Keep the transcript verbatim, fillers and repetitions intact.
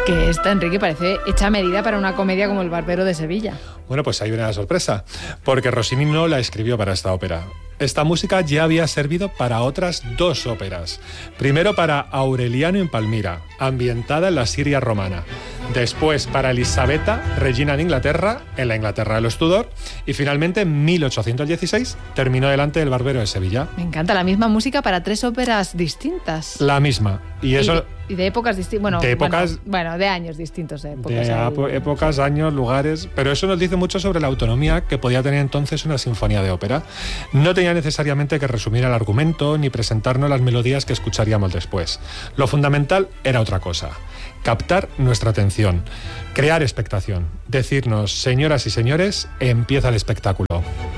Que esta, Enrique, parece hecha a medida para una comedia como El Barbero de Sevilla. Bueno, pues hay una sorpresa, porque Rossini no la escribió para esta ópera. Esta música ya había servido para otras dos óperas. Primero para Aureliano in Palmira, ambientada en la Siria romana. Después para Elisabetta, Regina de Inglaterra, en la Inglaterra de los Tudor. Y finalmente, en mil ochocientos dieciséis, terminó delante El Barbero de Sevilla. Me encanta, la misma música para tres óperas distintas. La misma. Y eso... Y de épocas distintas, bueno, de épocas, bueno, bueno, de años distintos. De épocas, de hay... épocas, años, lugares... Pero eso nos dice mucho sobre la autonomía que podía tener entonces una sinfonía de ópera. No tenía necesariamente que resumir el argumento ni presentarnos las melodías que escucharíamos después. Lo fundamental era otra cosa: captar nuestra atención, crear expectación, decirnos, señoras y señores, empieza el espectáculo.